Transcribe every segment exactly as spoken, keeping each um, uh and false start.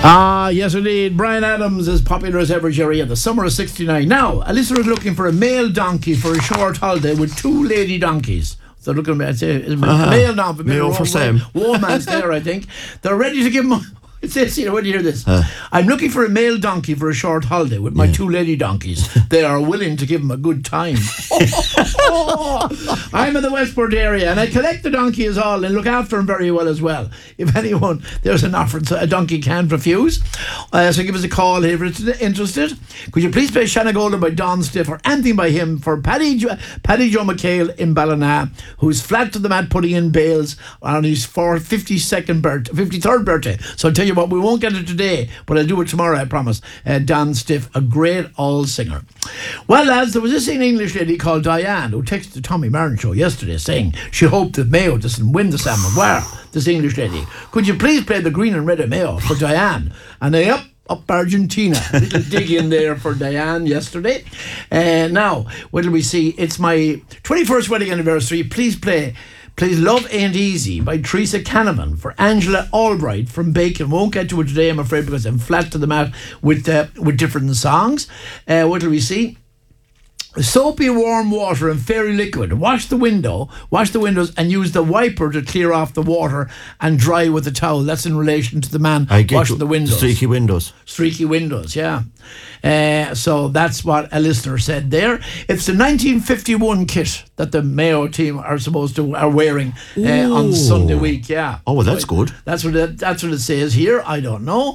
Ah, yes indeed. Bryan Adams is popular as ever, Jerry, in the summer of sixty-nine. Now, a listener is looking for a male donkey for a short holiday with two lady donkeys. So looking at it, uh-huh. male now, male for Sam. Woman's there, I think. They're ready to give him. It says here, when you hear this, uh. I'm looking for a male donkey for a short holiday with my yeah. two lady donkeys. They are willing to give him a good time. I'm in the Westport area and I collect the donkey as all and look after him very well as well. If anyone, there's an offer a donkey can't refuse. Uh, so give us a call here if you're interested. Could you please play Shanna Golden by Don Stiff or anything by him for Paddy, jo- Paddy Joe McHale in Ballina, who's flat to the mat putting in bales on his fifty-second birthday, fifty-third birthday. So I'll tell you what, we won't get it today, but I'll do it tomorrow, I promise. Uh, Don Stiff, a great old singer. Well, lads, there was this English lady called Diane who texted the Tommy Martin show yesterday saying she hoped that Mayo doesn't win the Salmon. Where? This English lady. Could you please play the green and red of Mayo for Diane? And they up up Argentina. A little dig in there for Diane yesterday. Uh, now, what do we see? It's my twenty-first wedding anniversary. Please play Please Love Ain't Easy by Teresa Canavan for Angela Albright from Bacon. Won't get to it today, I'm afraid, because I'm flat to the mat with uh, with different songs. Uh, what do we see? Soapy warm water and fairy liquid. Wash the window, wash the windows and use the wiper to clear off the water and dry with a towel. That's in relation to the man I get washing you. the windows. Streaky windows. Streaky windows, yeah. Uh, so that's what a listener said there. It's the nineteen fifty-one kit that the Mayo team are supposed to are wearing uh, on Sunday week, yeah. Oh, well, that's so good. That's what it, that's what it says here. I don't know.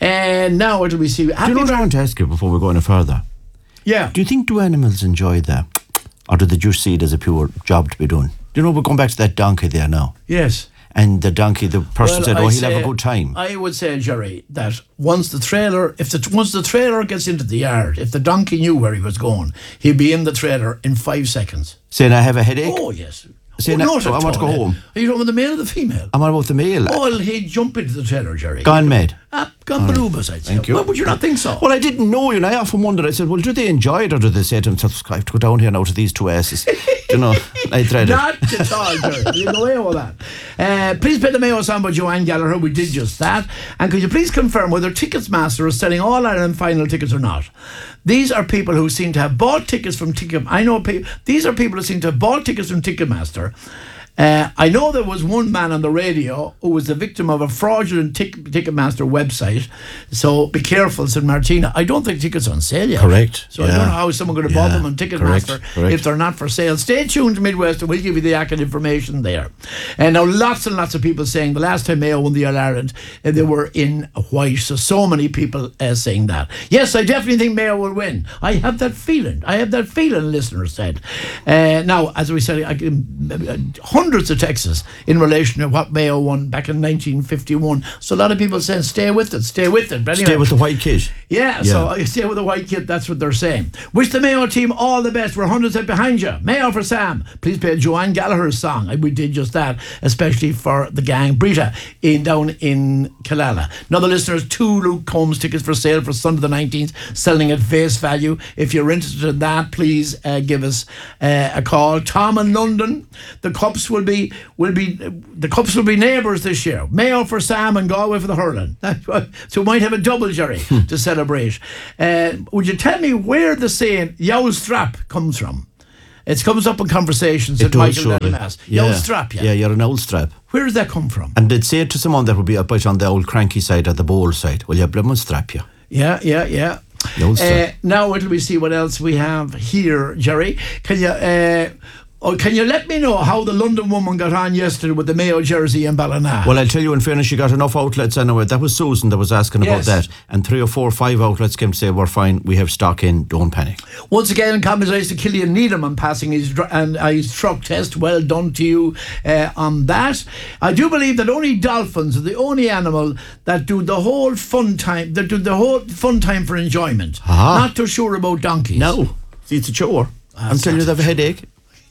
And now what do we see? Do you know what I want to ask you before we go any further? Yeah. Do you think do animals enjoy that? Or do they just see it as a pure job to be done? Do you know, we're going back to that donkey there now. Yes. And the donkey, the person well, said, oh, I'd he'll have a good time. I would say, Jerry, that once the trailer, if the once the trailer gets into the yard, if the donkey knew where he was going, he'd be in the trailer in five seconds. Saying I have a headache? Oh, yes. Saying oh, I, oh, I want to go home. Are you talking about the male or the female? I'm on about the male. Oh, well, he'd jump into the trailer, Jerry. Gone mad. Ah, gone balubas, I'd say. Thank you. Well, would you not think so? Well, I didn't know, you know. I often wondered. I said, well, do they enjoy it or do they say to themselves, I have to go down here now to these two asses? You know, I dread it. Not at all, Jerry. You go away with that. Uh, please play the Mayo song by Joanne Gallagher. We did just that. And could you please confirm whether Ticketsmaster is selling all Ireland final tickets or not? These are people who seem to have bought tickets from Ticket. I know people. These are people who seem to have bought tickets from Ticketmaster. Uh, I know there was one man on the radio who was the victim of a fraudulent tic- Ticketmaster website. So be careful, Saint Martina. I don't think tickets are on sale yet. Correct. So yeah. I don't know how someone could have yeah. bought them on Ticketmaster Correct. Correct. if they're not for sale. Stay tuned to Midwest and we'll give you the accurate information there. And now lots and lots of people saying the last time Mayo won the All-Ireland, uh, they were in white. So, so many people uh, saying that. Yes, I definitely think Mayo will win. I have that feeling. I have that feeling, listeners said. Uh, now, as we said, I, uh, hundreds of texts in relation to what Mayo won back in nineteen fifty-one. So a lot of people saying, stay with it, stay with it. But anyway, stay with the white kid. Yeah, yeah, so I stay with the white kid, that's what they're saying. Wish the Mayo team all the best. We're hundreds out behind you. Mayo for Sam. Please play Joanne Gallagher's song. We did just that, especially for the gang. Brita in down in Killala. Another listeners, two Luke Combs tickets for sale for Sunday the nineteenth, selling at face value. If you're interested in that, please uh, give us uh, a call. Tom in London. The Cups will be will be the Cups will be neighbours this year. Mayo for Sam and Galway for the hurling. So we might have a double, Jerry, to celebrate. Uh, would you tell me where the saying "yowl strap" comes from? It comes up in conversations at Michael Lennon-Mass. Yeah. Yowl strap, yeah. Yeah, you're an old strap. Where does that come from? And they'd say it to someone that would be up on the old cranky side or the bold side. Well, you blooming strap you. Yeah, yeah, yeah. Uh, now, what do we see? What else we have here, Jerry? Can you... Uh, Oh, can you let me know how the London woman got on yesterday with the Mayo jersey in Ballina? Well, I'll tell you in fairness, she got enough outlets anyway. That was Susan that was asking yes. about that. And three or four or five outlets came to say, we're fine, we have stock in, don't panic. Once again, congratulations to Killian Needham on passing his, dr- and, uh, his truck test. Well done to you uh, on that. I do believe that only dolphins are the only animal that do the whole fun time, that do the whole fun time for enjoyment. Aha. Not too sure about donkeys. No, see, it's a chore. Ah, I'm telling you, they have a headache.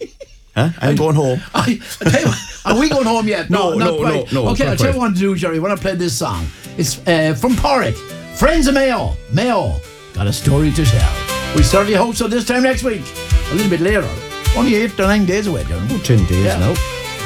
Huh? I'm going home. I, I tell you what, are we going home yet? No, no, not no, quite. no, no. Okay, I'll tell you what to do, Jerry. When I play this song, it's uh, from Porrick. Friends of Mayo. Mayo got a story to tell. We certainly hope so this time next week. A little bit later. Only eight or nine days away, Jerry. Oh, ten days yeah. now.